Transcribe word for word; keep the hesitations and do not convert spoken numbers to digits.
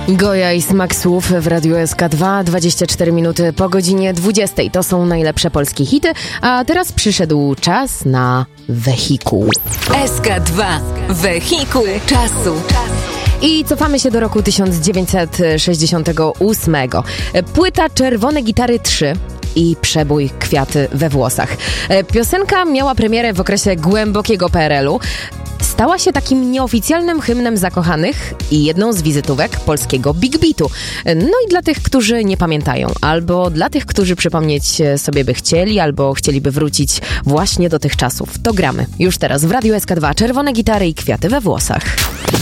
Goja i smak słów w Radiu S K dwa, dwadzieścia cztery minuty po godzinie dwudziestej. To są najlepsze polskie hity, a teraz przyszedł czas na wehikuł. S K dwa. Wehikuł czasu. I cofamy się do roku tysiąc dziewięćset sześćdziesiątego ósmego. Płyta Czerwone Gitary trzy i przebój Kwiaty we włosach. Piosenka miała premierę w okresie głębokiego P R L u. Stała się takim nieoficjalnym hymnem zakochanych i jedną z wizytówek polskiego Big Beatu. No i dla tych, którzy nie pamiętają, albo dla tych, którzy przypomnieć sobie by chcieli, albo chcieliby wrócić właśnie do tych czasów. To gramy już teraz w Radiu S K dwa. Czerwone Gitary i Kwiaty we włosach.